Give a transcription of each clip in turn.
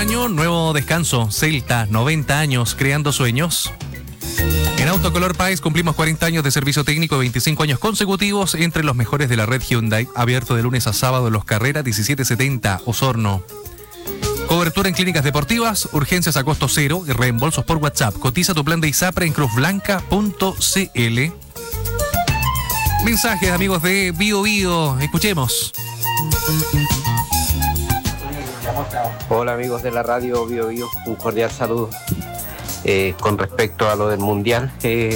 año, nuevo descanso. Celta, 90 años, creando sueños. En Autocolor País cumplimos 40 años de servicio técnico, 25 años consecutivos entre los mejores de la red Hyundai. Abierto de lunes a sábado en Los Carreras, 1770, Osorno. Cobertura en clínicas deportivas, urgencias a costo cero y reembolsos por WhatsApp. Cotiza tu plan de ISAPRE en cruzblanca.cl. Mensajes, amigos de Bio Bio. Escuchemos. Hola, amigos de la radio Bio Bio. Un cordial saludo. Con respecto a lo del Mundial,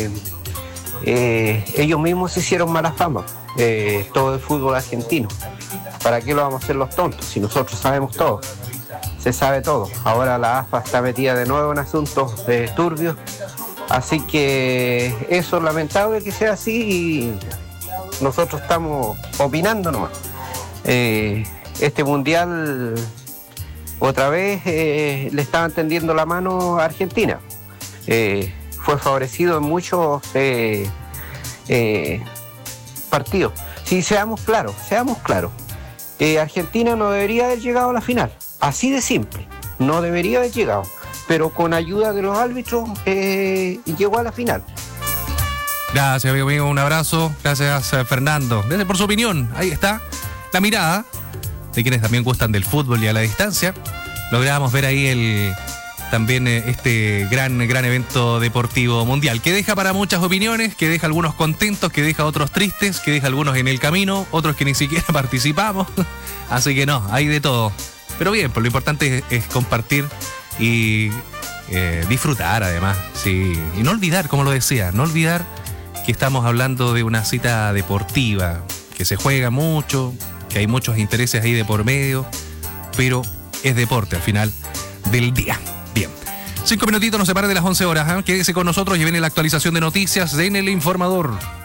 ellos mismos se hicieron mala fama. Todo el fútbol argentino. ¿Para qué lo vamos a hacer los tontos? Si nosotros sabemos todo. Se sabe todo. Ahora la AFA está metida de nuevo en asuntos turbios. Así que eso es lamentable que sea así y nosotros estamos opinando nomás. Este mundial otra vez le estaban tendiendo la mano a Argentina. Fue favorecido en muchos partidos. Sí, seamos claros. Argentina no debería haber llegado a la final. Así de simple. No debería haber llegado. Pero con ayuda de los árbitros llegó a la final. Gracias, amigo mío. Un abrazo. Gracias, Fernando. Gracias por su opinión. Ahí está la mirada de quienes también gustan del fútbol y a la distancia. Logramos ver ahí también este gran evento deportivo mundial, que deja para muchas opiniones, que deja algunos contentos, que deja otros tristes, que deja algunos en el camino, otros que ni siquiera participamos. Así que no, hay de todo. Pero bien, pues lo importante es compartir y disfrutar además. Sí. Y no olvidar, como lo decía, no olvidar que estamos hablando de una cita deportiva, que se juega mucho, que hay muchos intereses ahí de por medio, pero es deporte al final del día. Bien, 5 minutitos nos separan de las 11 horas. Quédese con nosotros y viene la actualización de noticias en El Informador.